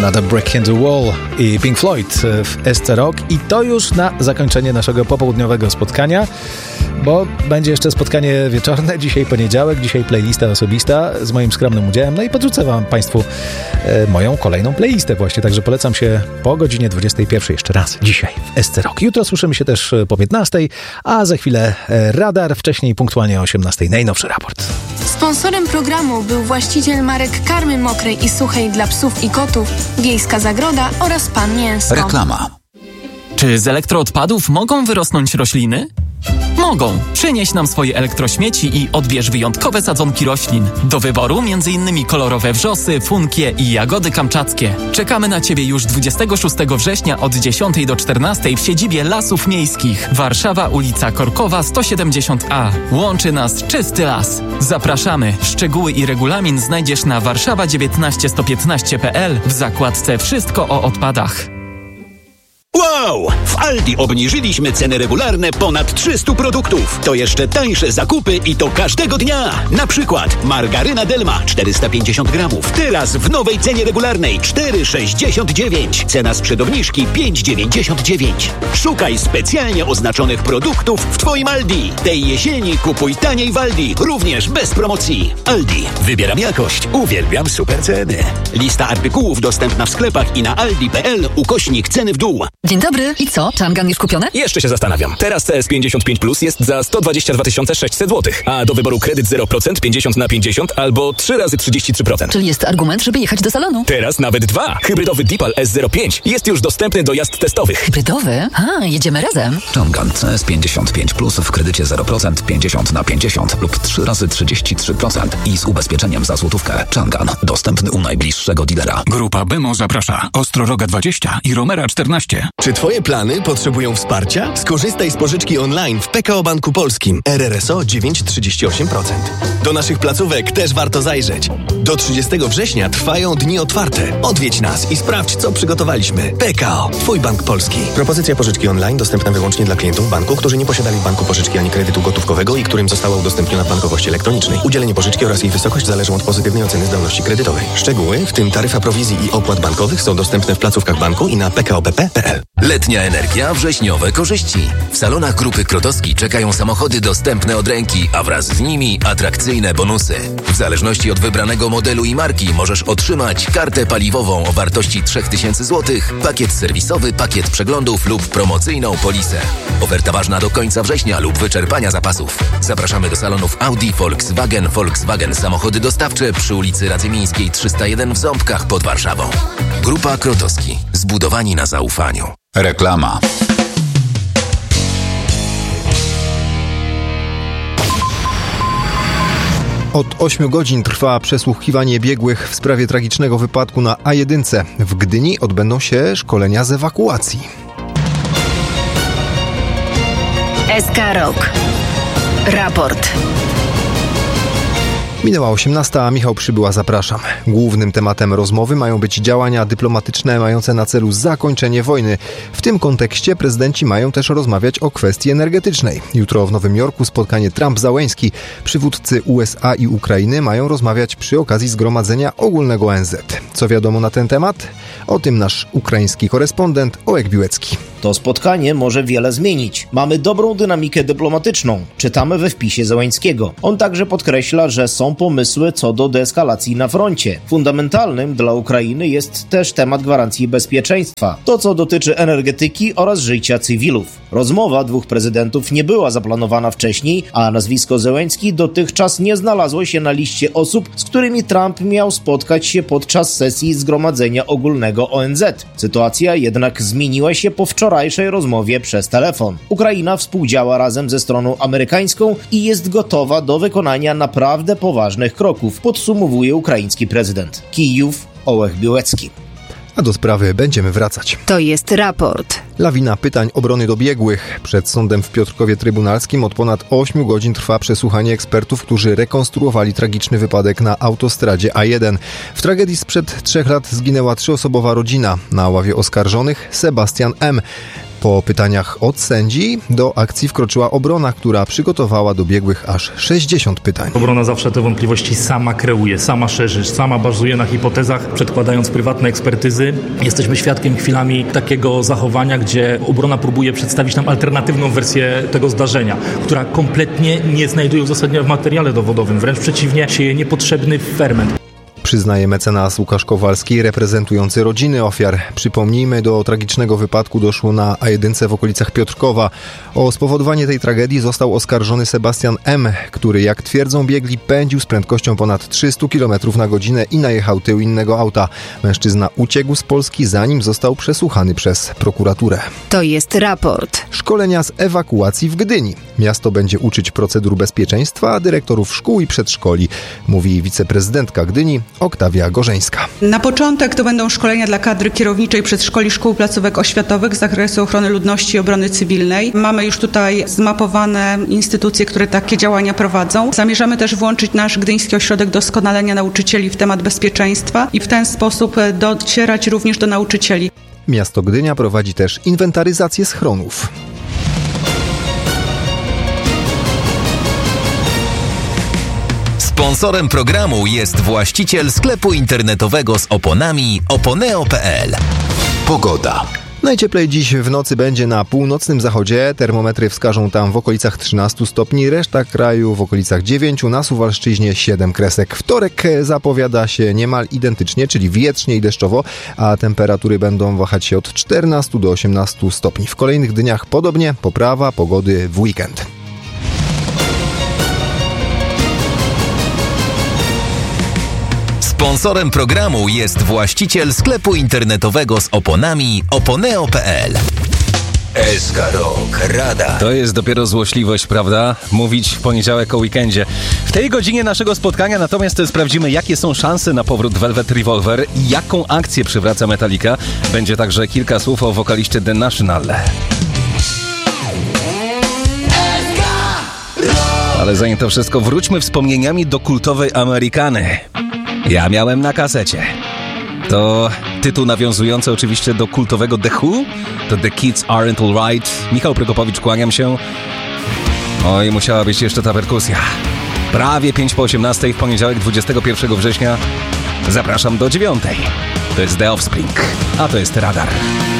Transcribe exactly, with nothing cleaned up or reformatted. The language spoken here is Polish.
Another Brick in the Wall i Pink Floyd w S C Rock. I to już na zakończenie naszego popołudniowego spotkania, bo będzie jeszcze spotkanie wieczorne. Dzisiaj poniedziałek, dzisiaj playlista osobista z moim skromnym udziałem. No i podrzucę wam Państwu e, moją kolejną playlistę właśnie, także polecam się po godzinie dwudziestej pierwszej jeszcze raz dzisiaj w S C Rock. Jutro słyszymy się też po piętnastej, a za chwilę e, radar, wcześniej punktualnie o osiemnastej najnowszy raport. Sponsorem programu był właściciel marek karmy mokrej i suchej dla psów i kotów, Wiejska Zagroda oraz Pan Mięsko. Reklama. Czy z elektroodpadów mogą wyrosnąć rośliny? Mogą. Przynieś nam swoje elektrośmieci i odbierz wyjątkowe sadzonki roślin. Do wyboru m.in. kolorowe wrzosy, funkie i jagody kamczackie. Czekamy na Ciebie już dwudziestego szóstego września od dziesiątej do czternastej w siedzibie Lasów Miejskich. Warszawa, ulica Korkowa sto siedemdziesiąt A. Łączy nas czysty las. Zapraszamy. Szczegóły i regulamin znajdziesz na warszawa dziewiętnaście sto piętnaście kropka p l w zakładce Wszystko o odpadach. Wow! W Aldi obniżyliśmy ceny regularne ponad trzystu produktów. To jeszcze tańsze zakupy i to każdego dnia. Na przykład margaryna Delma czterysta pięćdziesiąt gramów. Teraz w nowej cenie regularnej cztery sześćdziesiąt dziewięć. Cena sprzed obniżki pięć dziewięćdziesiąt dziewięć. Szukaj specjalnie oznaczonych produktów w Twoim Aldi. Tej jesieni kupuj taniej w Aldi, również bez promocji. Aldi. Wybieram jakość. Uwielbiam super ceny. Lista artykułów dostępna w sklepach i na aldi kropka p l ukośnik ceny w dół. Dzień dobry. I co? Changan już kupione? Jeszcze się zastanawiam. Teraz C S pięćdziesiąt pięć plus jest za sto dwadzieścia dwa tysiące sześćset złotych, a do wyboru kredyt zero procent pięćdziesiąt na pięćdziesiąt albo trzy razy trzydzieści trzy procent. Czyli jest argument, żeby jechać do salonu. Teraz nawet dwa. Hybrydowy Deepal S zero pięć jest już dostępny do jazd testowych. Hybrydowy? A, jedziemy razem. Changan C S pięćdziesiąt pięć plus w kredycie zero procent pięćdziesiąt na pięćdziesiąt lub trzy razy trzydzieści trzy procent i z ubezpieczeniem za złotówkę. Changan. Dostępny u najbliższego dealera. Grupa Bemo zaprasza. Ostroroga dwadzieścia i Romera czternaście. Czy Twoje plany potrzebują wsparcia? Skorzystaj z pożyczki online w P K O Banku Polskim. R R S O dziewięć przecinek trzydzieści osiem procent. Do naszych placówek też warto zajrzeć. Do trzydziestego września trwają dni otwarte. Odwiedź nas i sprawdź, co przygotowaliśmy. P K O. Twój Bank Polski. Propozycja pożyczki online dostępna wyłącznie dla klientów banku, którzy nie posiadali w banku pożyczki ani kredytu gotówkowego i którym została udostępniona w bankowości elektronicznej. Udzielenie pożyczki oraz jej wysokość zależą od pozytywnej oceny zdolności kredytowej. Szczegóły, w tym taryfa prowizji i opłat bankowych, są dostępne w placówkach banku i na p k o b p kropka p l. Letnia energia, wrześniowe korzyści. W salonach Grupy Krotowski czekają samochody dostępne od ręki, a wraz z nimi atrakcyjne bonusy. W zależności od wybranego modelu i marki możesz otrzymać kartę paliwową o wartości trzy tysiące złotych, pakiet serwisowy, pakiet przeglądów lub promocyjną polisę. Oferta ważna do końca września lub wyczerpania zapasów. Zapraszamy do salonów Audi, Volkswagen, Volkswagen Samochody Dostawcze przy ulicy Radzymińskiej trzysta jeden w Ząbkach pod Warszawą. Grupa Krotowski. Zbudowani na zaufaniu. Reklama. Od ośmiu godzin trwa przesłuchiwanie biegłych w sprawie tragicznego wypadku na A jeden. W Gdyni odbędą się szkolenia z ewakuacji. S K Rock. Raport. Minęła osiemnasta, a Michał Przybyła, zapraszam. Głównym tematem rozmowy mają być działania dyplomatyczne mające na celu zakończenie wojny. W tym kontekście prezydenci mają też rozmawiać o kwestii energetycznej. Jutro w Nowym Jorku spotkanie Trump-Załęski. Przywódcy U S A i Ukrainy mają rozmawiać przy okazji Zgromadzenia Ogólnego O N Z. Co wiadomo na ten temat? O tym nasz ukraiński korespondent Ołek Biłecki. To spotkanie może wiele zmienić. Mamy dobrą dynamikę dyplomatyczną. Czytamy we wpisie Załęskiego. On także podkreśla, że są pomysły co do deeskalacji na froncie. Fundamentalnym dla Ukrainy jest też temat gwarancji bezpieczeństwa. To, co dotyczy energetyki oraz życia cywilów. Rozmowa dwóch prezydentów nie była zaplanowana wcześniej, a nazwisko Załęski dotychczas nie znalazło się na liście osób, z którymi Trump miał spotkać się podczas sesji Zgromadzenia Ogólnego O N Z. Sytuacja jednak zmieniła się po wczorajszej rozmowie przez telefon. Ukraina współdziała razem ze stroną amerykańską i jest gotowa do wykonania naprawdę poważnych kroków, podsumowuje ukraiński prezydent. Kijów, Ołek Biłecki. A do sprawy będziemy wracać. To jest raport. Lawina pytań obrony do biegłych. Przed sądem w Piotrkowie Trybunalskim od ponad ośmiu godzin trwa przesłuchanie ekspertów, którzy rekonstruowali tragiczny wypadek na autostradzie A jeden. W tragedii sprzed trzech lat zginęła trzyosobowa rodzina. Na ławie oskarżonych Sebastian M. Po pytaniach od sędzi do akcji wkroczyła obrona, która przygotowała do biegłych aż sześćdziesiąt pytań. Obrona zawsze te wątpliwości sama kreuje, sama szerzy, sama bazuje na hipotezach, przedkładając prywatne ekspertyzy. Jesteśmy świadkiem chwilami takiego zachowania, gdzie obrona próbuje przedstawić nam alternatywną wersję tego zdarzenia, która kompletnie nie znajduje uzasadnienia w materiale dowodowym, wręcz przeciwnie, sieje niepotrzebny ferment. Przyznaje mecenas Łukasz Kowalski, reprezentujący rodziny ofiar. Przypomnijmy, do tragicznego wypadku doszło na A jeden w okolicach Piotrkowa. O spowodowanie tej tragedii został oskarżony Sebastian M., który, jak twierdzą biegli, pędził z prędkością ponad trzysta kilometrów na godzinę i najechał tył innego auta. Mężczyzna uciekł z Polski, zanim został przesłuchany przez prokuraturę. To jest raport. Szkolenia z ewakuacji w Gdyni. Miasto będzie uczyć procedur bezpieczeństwa, a dyrektorów szkół i przedszkoli, mówi wiceprezydentka Gdyni Oktawia Gorzeńska. Na początek to będą szkolenia dla kadry kierowniczej przedszkoli, szkół, placówek oświatowych z zakresu ochrony ludności i obrony cywilnej. Mamy już tutaj zmapowane instytucje, które takie działania prowadzą. Zamierzamy też włączyć nasz Gdyński Ośrodek Doskonalenia Nauczycieli w temat bezpieczeństwa i w ten sposób docierać również do nauczycieli. Miasto Gdynia prowadzi też inwentaryzację schronów. Sponsorem programu jest właściciel sklepu internetowego z oponami oponeo kropka pe el. Pogoda. Najcieplej dziś w nocy będzie na północnym zachodzie. Termometry wskażą tam w okolicach trzynastu stopni, reszta kraju w okolicach dziewięciu, na Suwalszczyźnie siedem kresek. Wtorek zapowiada się niemal identycznie, czyli wietrznie i deszczowo, a temperatury będą wahać się od czternastu do osiemnastu stopni. W kolejnych dniach podobnie, poprawa pogody w weekend. Sponsorem programu jest właściciel sklepu internetowego z oponami oponeo kropka pe el. S K Rok Radar. To jest dopiero złośliwość, prawda? Mówić w poniedziałek o weekendzie. W tej godzinie naszego spotkania natomiast sprawdzimy, jakie są szanse na powrót Velvet Revolver i jaką akcję przywraca Metallica. Będzie także kilka słów o wokaliście The National. Ale zanim to wszystko, wróćmy wspomnieniami do kultowej Amerykany. Ja miałem na kasecie. To tytuł nawiązujący oczywiście do kultowego The Who, to The Kids Aren't Alright. Michał Prokopowicz, kłaniam się. Oj, musiała być jeszcze ta perkusja. Prawie pięć po osiemnastej w poniedziałek dwudziestego pierwszego września. Zapraszam do dziewiątej. To jest The Offspring, a to jest Radar.